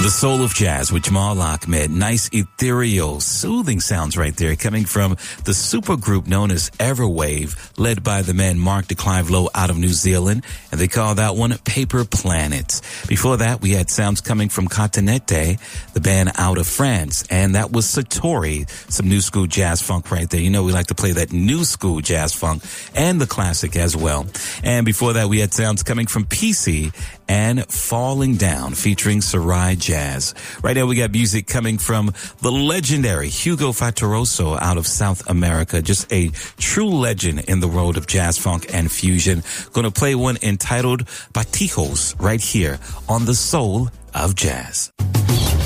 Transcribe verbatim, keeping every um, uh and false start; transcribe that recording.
The Soul of Jazz with Jamal Ahmed. Nice, ethereal, soothing sounds right there coming from the supergroup known as Everwave, led by the man Mark de Clive Lowe out of New Zealand, and they call that one Paper Planets. Before that, we had sounds coming from Continente, the band out of France, and that was Satori, some new school jazz funk right there. You know we like to play that new school jazz funk and the classic as well. And before that, we had sounds coming from P C and Falling Down featuring Sarai Jazz. Right now we got music coming from the legendary Hugo Fatoroso out of South America. Just a true legend in the world of jazz, funk, and fusion. Going to play one entitled Batijos right here on The Soul of Jazz.